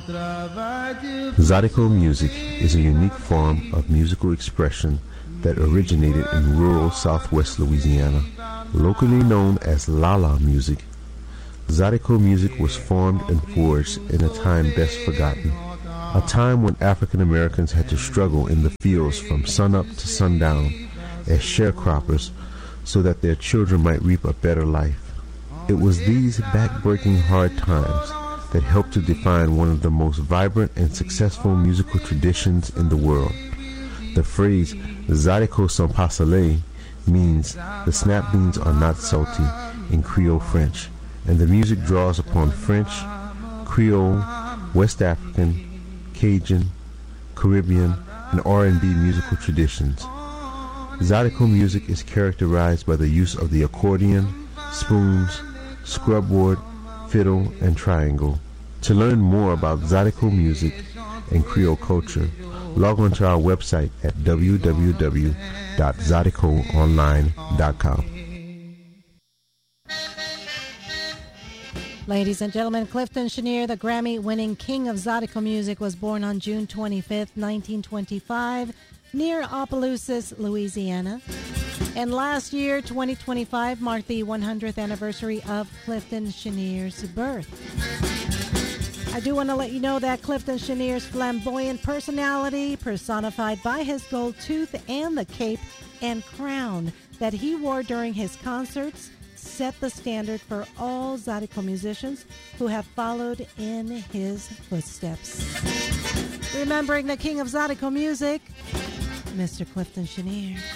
Zydeco music is a unique form of musical expression that originated in rural southwest Louisiana, locally known as Lala music. Zydeco music was formed and forged in a time best forgotten, a time when African Americans had to struggle in the fields from sunup to sundown as sharecroppers so that their children might reap a better life. It was these back-breaking hard times that helped to define one of the most vibrant and successful musical traditions in the world. The phrase Zydeco sont pas salés means the snap beans are not salty in Creole French, and the music draws upon French, Creole, West African, Cajun, Caribbean, and R&B musical traditions. Zydeco music is characterized by the use of the accordion, spoons, scrubboard, fiddle, and triangle. To learn more about Zydeco music and Creole culture, log on to our website at www.zydecoonline.com. Ladies and gentlemen, Clifton Chenier, the Grammy-winning king of Zydeco music, was born on June 25th, 1925, near Opelousas, Louisiana. And last year, 2025, marked the 100th anniversary of Clifton Chenier's birth. I do want to let you know that Clifton Chenier's flamboyant personality, personified by his gold tooth and the cape and crown that he wore during his concerts, set the standard for all Zydeco musicians who have followed in his footsteps. Remembering the king of Zydeco music, Mr. Clifton Chenier.